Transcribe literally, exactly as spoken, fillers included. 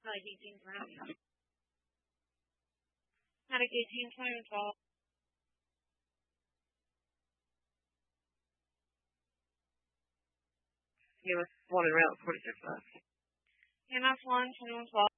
like eighteen rounds. Medic eighteen, twenty, twelve. He was one in round forty-six left. E M S one, twenty-one, twelve.